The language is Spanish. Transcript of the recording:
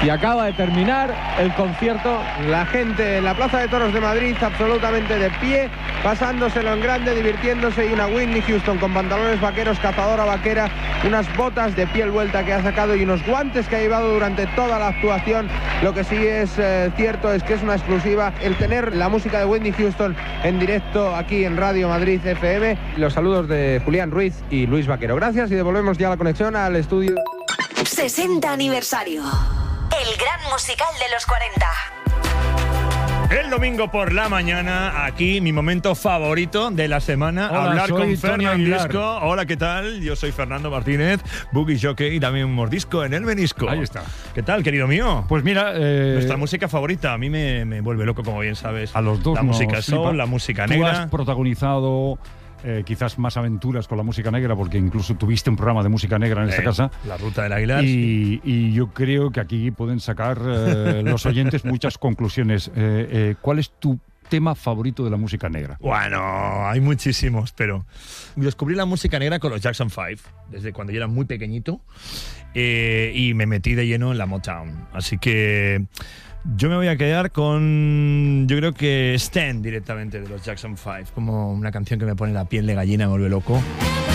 Y acaba de terminar el concierto. La gente en la Plaza de Toros de Madrid absolutamente de pie, pasándoselo en grande, divirtiéndose, y una Whitney Houston con pantalones vaqueros, cazadora vaquera, unas botas de piel vuelta que ha sacado y unos guantes que ha llevado durante toda la actuación. Lo que sí es cierto es que es una exclusiva el tener la música de Whitney Houston en directo aquí en Radio Madrid FM. Los saludos de Julián Ruiz y Luis Vaquero. Gracias y devolvemos ya la conexión al estudio. 60 aniversario. El gran musical de los 40. El domingo por la mañana, aquí mi momento favorito de la semana. Hola, hablar soy con Tony Fernandisco. Aguilar. Hola, ¿qué tal? Yo soy Fernando Martínez, boogie jockey y también un mordisco en el menisco. Ahí está. ¿Qué tal, querido mío? Pues mira, nuestra música favorita, a mí me vuelve loco, como bien sabes. a los dos la nos música soul, flipa. la música Tú negra. has protagonizado quizás más aventuras con la música negra, porque incluso tuviste un programa de música negra en esta casa. La Ruta del Aguilar. Y yo creo que aquí pueden sacar los oyentes muchas conclusiones. ¿Cuál es tu tema favorito de la música negra? Bueno, hay muchísimos, pero descubrí la música negra con los Jackson 5, desde cuando yo era muy pequeñito, y me metí de lleno en la Motown. Así que yo me voy a quedar con, yo creo que Stand directamente de los Jackson 5, como una canción que me pone la piel de gallina, me vuelve loco.